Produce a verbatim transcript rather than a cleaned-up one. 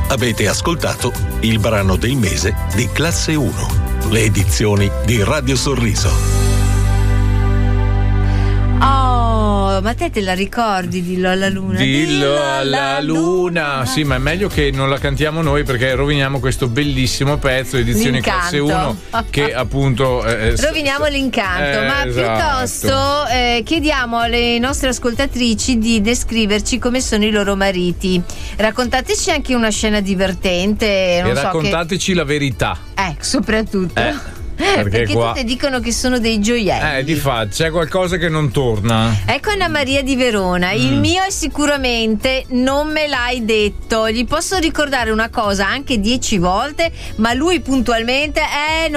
Avete ascoltato il brano del mese di Classe uno, le edizioni di Radio Sorriso. Oh, ma te te la ricordi Dillo alla luna? Dillo alla luna. Sì, ma è meglio che non la cantiamo noi, perché roviniamo questo bellissimo pezzo, edizione L'incanto. Classe uno, che appunto eh, roviniamo l'incanto. eh, Ma esatto. piuttosto eh, chiediamo alle nostre ascoltatrici di descriverci come sono i loro mariti. Raccontateci anche una scena divertente, non e so, raccontateci che... la verità. Eh, soprattutto. Eh. Perché, Perché qua tutte dicono che sono dei gioielli. Eh, di fatto c'è qualcosa che non torna. Ecco Anna Maria di Verona. Mm. Il mio è sicuramente non me l'hai detto. Gli posso ricordare una cosa anche dieci volte, ma lui puntualmente eh